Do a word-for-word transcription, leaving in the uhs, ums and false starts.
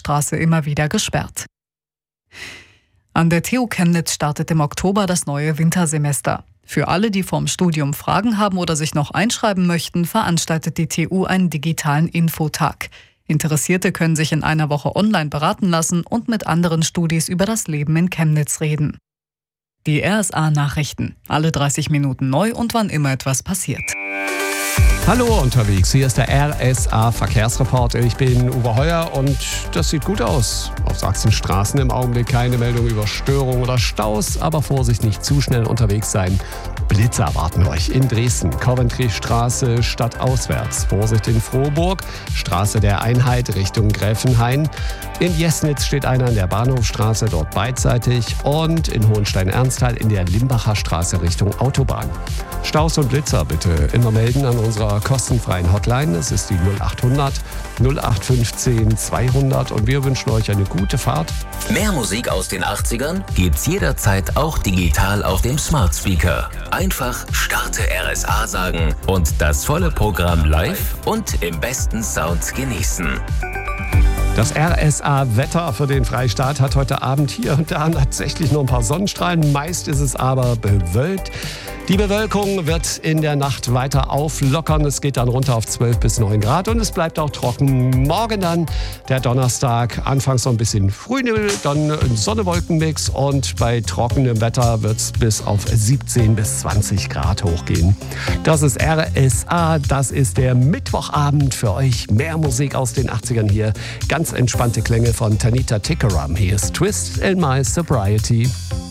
Bahnhofstraße immer wieder gesperrt. An der T U Chemnitz startet im Oktober das neue Wintersemester. Für alle, die vorm Studium Fragen haben oder sich noch einschreiben möchten, veranstaltet die T U einen digitalen Infotag. Interessierte können sich in einer Woche online beraten lassen und mit anderen Studis über das Leben in Chemnitz reden. Die R S A-Nachrichten. Alle dreißig Minuten neu und wann immer etwas passiert. Hallo unterwegs, hier ist der R S A-Verkehrsreporter. Ich bin Uwe Heuer und das sieht gut aus. Auf Sachsenstraßen im Augenblick keine Meldung über Störungen oder Staus, aber Vorsicht, nicht zu schnell unterwegs sein. Blitze erwarten euch in Dresden, Coventry-Straße stadtauswärts. Vorsicht in Frohburg, Straße der Einheit Richtung Gräfenhain. In Jesnitz steht einer an der Bahnhofstraße, dort beidseitig. Und in Hohenstein-Ernsthal in der Limbacher Straße Richtung Autobahn. Staus und Blitzer bitte immer melden an unserer kostenfreien Hotline. Es ist die null acht hundert null acht fünfzehn zweihundert und wir wünschen euch eine gute Fahrt. Mehr Musik aus den achtzigern gibt's jederzeit auch digital auf dem Smart Speaker. Einfach Starte R S A sagen und das volle Programm live und im besten Sound genießen. Das R S A-Wetter für den Freistaat hat heute Abend hier und da tatsächlich nur ein paar Sonnenstrahlen. Meist ist es aber bewölkt. Die Bewölkung wird in der Nacht weiter auflockern. Es geht dann runter auf zwölf bis neun Grad und es bleibt auch trocken. Morgen dann, der Donnerstag, anfangs noch ein bisschen Frühnebel, dann ein Sonne-Wolken-Mix und bei trockenem Wetter wird es bis auf siebzehn bis zwanzig Grad hochgehen. Das ist R S A, das ist der Mittwochabend für euch. Mehr Musik aus den achtzigern hier. Ganz entspannte Klänge von Tanita Tikaram. Hier ist Twist in My Sobriety.